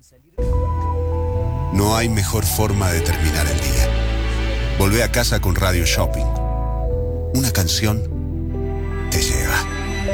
No hay mejor forma de terminar el día. Volvé a casa con Radio Shopping. Una canción